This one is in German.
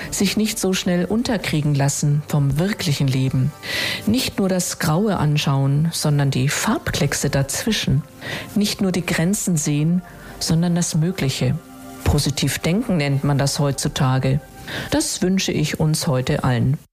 sich nicht so schnell unterkriegen lassen vom wirklichen Leben. Nicht nur das Graue anschauen, sondern die Farbkleckse dazwischen. Nicht nur die Grenzen sehen, sondern das Mögliche. Positiv denken nennt man das heutzutage. Das wünsche ich uns heute allen.